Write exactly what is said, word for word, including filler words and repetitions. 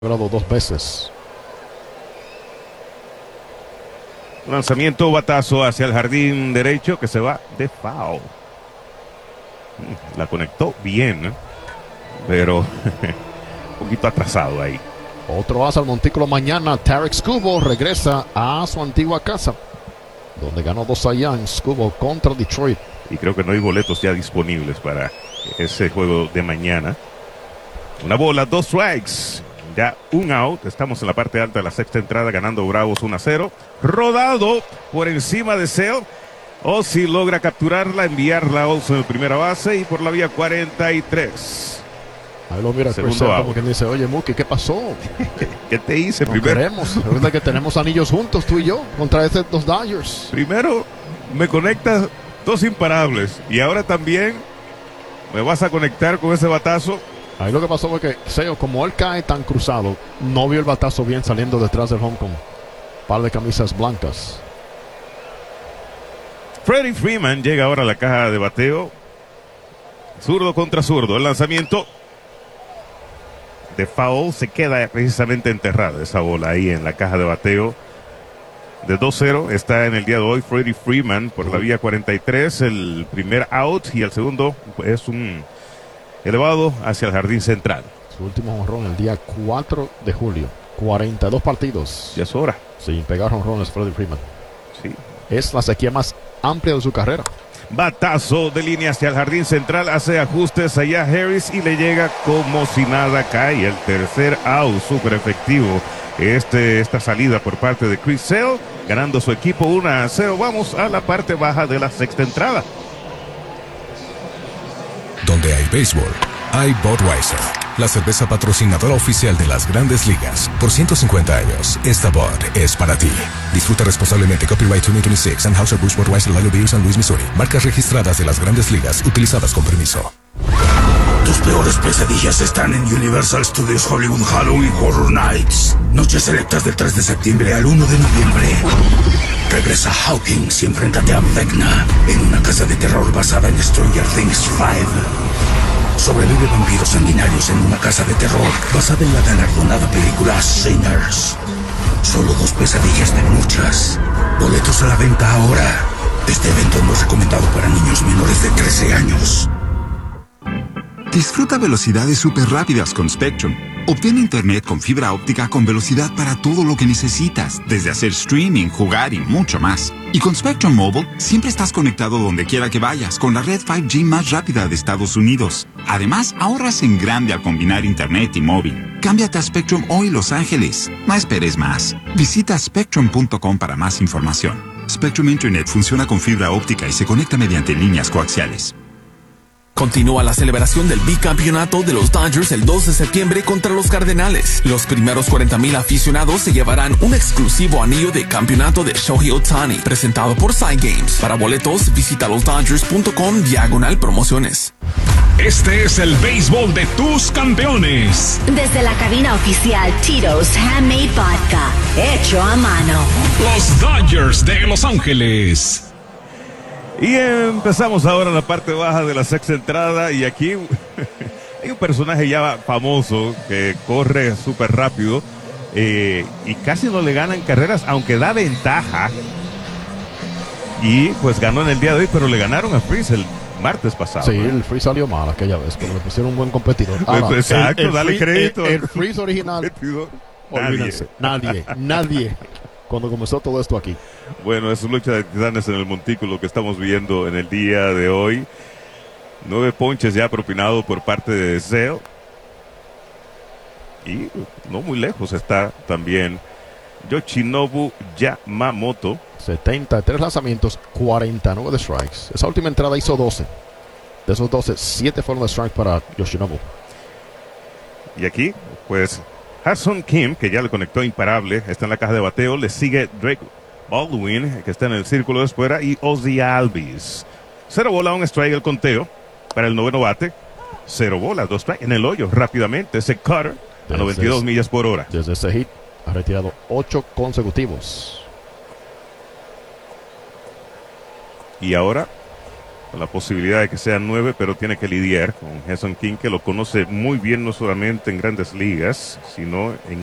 logrado dos veces. Lanzamiento, batazo hacia el jardín derecho que se va de foul. La conectó bien, ¿eh? Pero un poquito atrasado ahí. Otro as al montículo mañana. Tarik Skubal regresa a su antigua casa, donde ganó dos Cy Young. Skubal contra Detroit. Y creo que no hay boletos ya disponibles para ese juego de mañana. Una bola, dos strikes. Ya un out. Estamos en la parte alta de la sexta entrada, ganando Bravos uno a cero. Rodado por encima de Sale. Ozzy logra capturarla, enviarla a Olson en primera base y por la vía cuarenta y tres. Ahí lo mira Chris Sale, como quien dice: oye, Mookie, ¿qué pasó? ¿Qué te hice no primero? Queremos. Recuerda que tenemos anillos juntos, tú y yo, contra estos dos Dodgers. Primero me conectas dos imparables y ahora también me vas a conectar con ese batazo. Ahí lo que pasó fue que Sale, como él cae tan cruzado, no vio el batazo bien saliendo detrás del home con par de camisas blancas. Freddie Freeman llega ahora a la caja de bateo. Zurdo contra zurdo. El lanzamiento de foul, se queda precisamente enterrada esa bola ahí en la caja de bateo. De dos cero está en el día de hoy Freddie Freeman por la vía cuarenta y tres. El primer out y el segundo es un elevado hacia el jardín central. Su último jonrón el día cuatro de julio. cuarenta y dos partidos. Ya es hora. Sin pegar jonrones, Freddie Freeman. Sí. Es la sequía más amplia de su carrera. Batazo de línea hacia el jardín central, hace ajustes allá Harris y le llega como si nada. Cae el tercer out, súper efectivo este, esta salida por parte de Chris Sale, ganando su equipo uno a cero. Vamos a la parte baja de la sexta entrada. Donde hay béisbol, hay Budweiser, la cerveza patrocinadora oficial de las Grandes Ligas. Por ciento cincuenta años, esta Bud es para ti. Disfruta responsablemente. Copyright dos mil veintiséis. Anheuser-Busch Budweiser, Lilo Beer, San Luis, Missouri. Marcas registradas de las Grandes Ligas, utilizadas con permiso. Tus peores pesadillas están en Universal Studios Hollywood Halloween Horror Nights. Noches selectas del tres de septiembre al uno de noviembre. Regresa Hawkins y enfréntate a Vecna en una casa de terror basada en Stranger Things cinco. Sobrevive vampiros sanguinarios en una casa de terror basada en la galardonada película Sinners. Solo dos pesadillas de muchas. Boletos a la venta ahora. Este evento no es recomendado para niños menores de trece años. Disfruta velocidades súper rápidas con Spectrum. Obtén internet con fibra óptica con velocidad para todo lo que necesitas, desde hacer streaming, jugar y mucho más. Y con Spectrum Mobile, siempre estás conectado donde quiera que vayas, con la red cinco G más rápida de Estados Unidos. Además, ahorras en grande al combinar internet y móvil. Cámbiate a Spectrum hoy, Los Ángeles. No esperes más. Visita spectrum punto com para más información. Spectrum Internet funciona con fibra óptica y se conecta mediante líneas coaxiales. Continúa la celebración del bicampeonato de los Dodgers el dos de septiembre contra los Cardenales. Los primeros cuarenta mil aficionados se llevarán un exclusivo anillo de campeonato de Shohei Ohtani, presentado por Side Games. Para boletos, visita los dodgers punto com diagonal promociones. Este es el béisbol de tus campeones. Desde la cabina oficial Tito's Handmade Vodka, hecho a mano. Los Dodgers de Los Ángeles. Y empezamos ahora la parte baja de la sexta entrada y aquí hay un personaje ya famoso que corre súper rápido eh, y casi no le ganan carreras, aunque da ventaja. Y pues ganó en el día de hoy, pero le ganaron a Freeze el martes pasado. Sí, ¿no? el Freeze salió mal aquella vez, pero le pusieron un buen competidor. Ahora, pues exacto, el, el dale free, crédito. El, el Freeze original. Olvídense, nadie, nadie. Cuando comenzó todo esto aquí. Bueno, es una lucha de titanes en el montículo que estamos viendo en el día de hoy. Nueve ponches ya propinado por parte de Sale. Y no muy lejos está también Yoshinobu Yamamoto. setenta y tres lanzamientos, cuarenta y nueve de strikes. Esa última entrada hizo doce. De esos doce, siete fueron de strike para Yoshinobu. Y aquí, pues, Ha-Seong Kim, que ya le conectó imparable, está en la caja de bateo. Le sigue Drake Baldwin, que está en el círculo de espera, y Ozzy Albies. Cero bola, un strike el conteo para el noveno bate. Cero bola, dos strike en el hoyo rápidamente. Ese cutter a noventa y dos millas por hora. Desde ese hit ha retirado ocho consecutivos. Y ahora con la posibilidad de que sean nueve, pero tiene que lidiar con Jason King, que lo conoce muy bien no solamente en Grandes Ligas, sino en